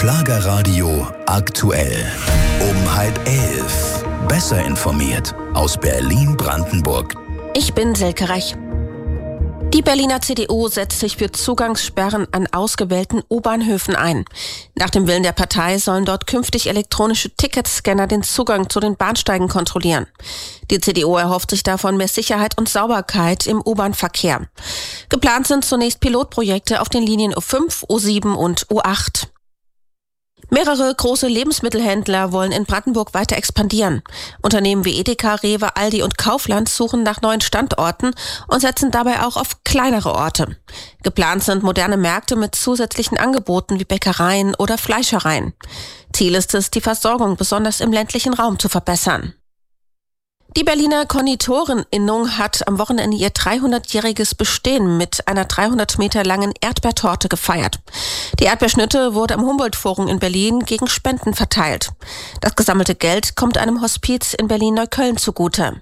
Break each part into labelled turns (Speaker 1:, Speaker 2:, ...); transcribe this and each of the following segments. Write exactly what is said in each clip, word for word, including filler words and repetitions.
Speaker 1: Schlagerradio aktuell. Um halb elf. Besser informiert aus Berlin-Brandenburg.
Speaker 2: Ich bin Silke Rech. Die Berliner C D U setzt sich für Zugangssperren an ausgewählten U-Bahnhöfen ein. Nach dem Willen der Partei sollen dort künftig elektronische Ticketscanner den Zugang zu den Bahnsteigen kontrollieren. Die C D U erhofft sich davon mehr Sicherheit und Sauberkeit im U-Bahn-Verkehr. Geplant sind zunächst Pilotprojekte auf den Linien U fünf, U sieben und U acht. Mehrere große Lebensmittelhändler wollen in Brandenburg weiter expandieren. Unternehmen wie Edeka, Rewe, Aldi und Kaufland suchen nach neuen Standorten und setzen dabei auch auf kleinere Orte. Geplant sind moderne Märkte mit zusätzlichen Angeboten wie Bäckereien oder Fleischereien. Ziel ist es, die Versorgung besonders im ländlichen Raum zu verbessern. Die Berliner Konditoreninnung hat am Wochenende ihr dreihundertjähriges Bestehen mit einer dreihundert Meter langen Erdbeertorte gefeiert. Die Erdbeerschnitte wurde am Humboldt-Forum in Berlin gegen Spenden verteilt. Das gesammelte Geld kommt einem Hospiz in Berlin-Neukölln zugute.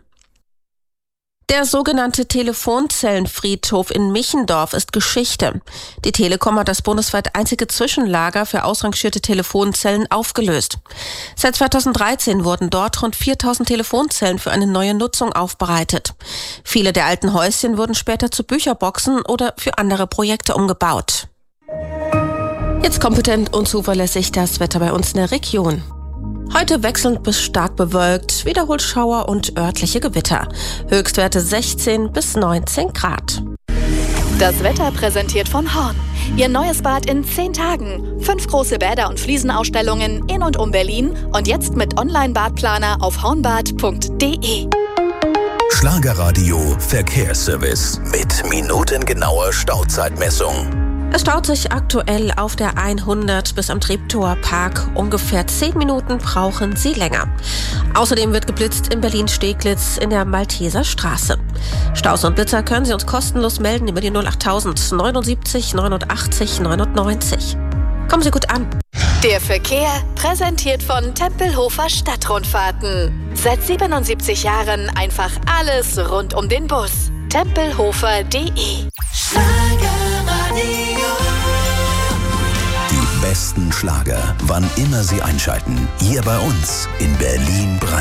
Speaker 2: Der sogenannte Telefonzellenfriedhof in Michendorf ist Geschichte. Die Telekom hat das bundesweit einzige Zwischenlager für ausrangierte Telefonzellen aufgelöst. Seit zweitausenddreizehn wurden dort rund viertausend Telefonzellen für eine neue Nutzung aufbereitet. Viele der alten Häuschen wurden später zu Bücherboxen oder für andere Projekte umgebaut. Jetzt kompetent und zuverlässig das Wetter bei uns in der Region. Heute wechselnd bis stark bewölkt, wiederholt Schauer und örtliche Gewitter. Höchstwerte sechzehn bis neunzehn Grad.
Speaker 3: Das Wetter präsentiert von Horn. Ihr neues Bad in zehn Tagen. Fünf große Bäder und Fliesenausstellungen in und um Berlin. Und jetzt mit Online-Badplaner auf hornbad punkt de.
Speaker 1: Schlagerradio Verkehrsservice mit minutengenauer Stauzeitmessung.
Speaker 2: Es staut sich aktuell auf der hundert bis am Treptower Park. Ungefähr zehn Minuten brauchen Sie länger. Außerdem wird geblitzt in Berlin-Steglitz in der Malteser Straße. Staus und Blitzer können Sie uns kostenlos melden über die null achttausend neunundsiebzig neunundachtzig neunundneunzig. Kommen Sie gut an.
Speaker 3: Der Verkehr präsentiert von Tempelhofer Stadtrundfahrten. Seit siebenundsiebzig Jahren einfach alles rund um den Bus. tempelhofer punkt de.
Speaker 1: Die besten Schlager, wann immer Sie einschalten. Hier bei uns in Berlin-Brandenburg.